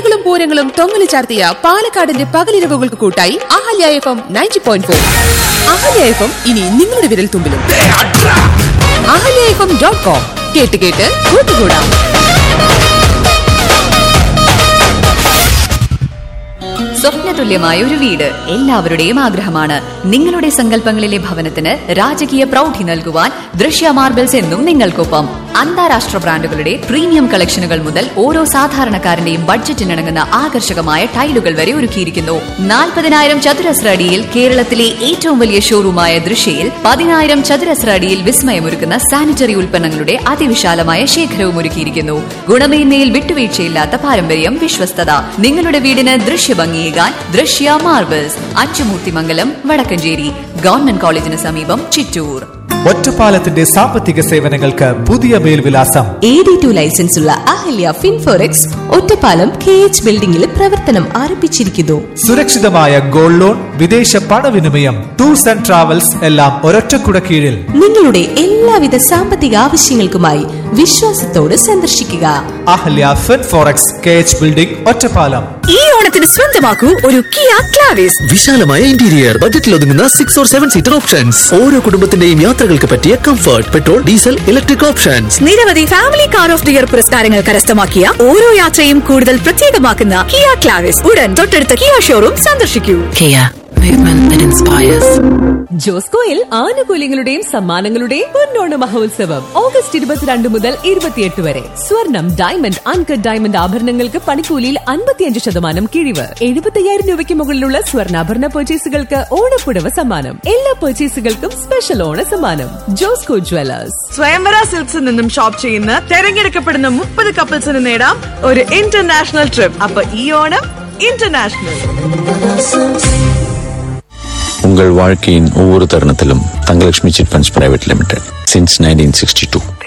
മേളകളും പൂരങ്ങളും തൊങ്ങല് ചാർത്തിയ പാലക്കാടിന്റെ പകലിരവുകൾക്ക് കൂട്ടായി അഹല്യ FM 90.4. അഹല്യ FM ഇനി നിങ്ങളുടെ വിരൽ തുമ്പിലും. ahalyafm.com കേട്ട് കൂട്ടുകൂടാം. സ്വപ്നതുല്യമായ ഒരു വീട് എല്ലാവരുടെയും ആഗ്രഹമാണ്. നിങ്ങളുടെ സങ്കല്പങ്ങളിലെ ഭവനത്തിന് രാജകീയ പ്രൗഢി നൽകുവാൻ ദൃശ്യ മാർബിൾസ് എന്നും നിങ്ങൾക്കൊപ്പം. അന്താരാഷ്ട്ര ബ്രാൻഡുകളുടെ പ്രീമിയം കളക്ഷനുകൾ മുതൽ ഓരോ സാധാരണക്കാരന്റെയും ബഡ്ജറ്റിനിണങ്ങുന്ന ആകർഷകമായ ടൈലുകൾ വരെ ഒരുക്കിയിരിക്കുന്നു. 40,000 ചതുരശ്ര അടിയിൽ കേരളത്തിലെ ഏറ്റവും വലിയ ഷോറൂമായ ദൃശ്യയിൽ 10,000 ചതുരശ്ര അടിയിൽ വിസ്മയമൊരുക്കുന്ന സാനിറ്ററി ഉൽപ്പന്നങ്ങളുടെ അതിവിശാലമായ ശേഖരവും ഒരുക്കിയിരിക്കുന്നു. ഗുണമേന്മയിൽ വിട്ടുവീഴ്ചയില്ലാത്ത പാരമ്പര്യം, വിശ്വസ്തത. നിങ്ങളുടെ വീടിന് ദൃശ്യഭംഗിയേകാൻ ദൃശ്യ മാർബിൾസ്, അച്ചുമൂർത്തിമംഗലം, വടക്കഞ്ചേരി. ഗവൺമെന്റ് കോളേജിന് സമീപം, ചിറ്റൂർ. ഒറ്റപ്പാലത്തിന്റെ സാമ്പത്തിക സേവനങ്ങൾക്ക് പുതിയ മേൽവിലാസം. AD2 ലൈസൻസ് ഉള്ള അഹല്യ ഫിൻഫോറെക്സ് ഒറ്റപ്പാലം KH ബിൽഡിംഗിൽ പ്രവർത്തനം ആരംഭിച്ചിരിക്കുന്നു. സുരക്ഷിതമായ ഗോൾഡ് ലോൺ, വിദേശ പണവിനിമയം, ടൂർസ് ആൻഡ് ട്രാവൽസ് എല്ലാം ഒരൊറ്റക്കുട കീഴിൽ. നിങ്ങളുടെ എല്ലാവിധ സാമ്പത്തിക ആവശ്യങ്ങൾക്കുമായി വിശ്വാസത്തോട് സന്ദർശിക്കുക അഹല്യ ഫിൻഫോറെക്സ് KH ബിൽഡിംഗ്, ഒറ്റപ്പാലം. ഈ ഓണത്തിന് സ്വന്തമാക്കൂ ഒരു കിയ ക്ലാവിസ്. വിശാലമായ ഇന്റീരിയർ, ബജറ്റിൽ ഒതുങ്ങുന്ന 6 or 7 സീറ്റർ ഓപ്ഷൻസ്. ഓരോ കുടുംബത്തിന്റെയും യാത്രകൾക്ക് പറ്റിയ comfort, petrol, diesel, electric options. നിരവധി family car of the year പുരസ്കാരങ്ങൾ കരസ്ഥമാക്കിയ ഓരോ യാത്രയും കൂടുതൽ പ്രത്യേകമാക്കുന്ന കിയ ക്ലാവിസ് ഉടൻ തൊട്ടടുത്ത കിയ ഷോറൂം സന്ദർശിക്കൂ. Kia, movement that inspires. ജോസ്കോയിൽ ആനുകൂല്യങ്ങളുടെയും സമ്മാനങ്ങളുടെയും പൊന്നോണ മഹോത്സവം ഓഗസ്റ്റ് 22 മുതൽ 28 വരെ. സ്വർണം, ഡയമണ്ട്, അൺകട്ട് ഡയമണ്ട് ആഭരണങ്ങൾക്ക് പണിക്കൂലിയിൽ 55% കിഴിവ്. 75,000 രൂപയ്ക്ക് മുകളിലുള്ള സ്വർണ്ണാഭരണ പർച്ചേസുകൾക്ക് ഓണപ്പുടവ സമ്മാനം. എല്ലാ പർച്ചേസുകൾക്കും സ്പെഷ്യൽ ഓണ സമ്മാനം. ജോസ്കോ ജ്വല്ലേഴ്സ്. സ്വയംവര സിൽക്സിൽ നിന്നും ഷോപ്പ് ചെയ്യുന്ന തെരഞ്ഞെടുക്കപ്പെടുന്ന 30 കപ്പിൾസിന് നേടാം ഒരു ഇന്റർനാഷണൽ ട്രിപ്പ്. അപ്പൊ ഈ ഓണം ഇന്റർനാഷണൽ. உங்கள் வாழ்க்கையின் ஒவ்வொரு தருணத்திலும் Thangalakshmi chit funds private limited since 1962.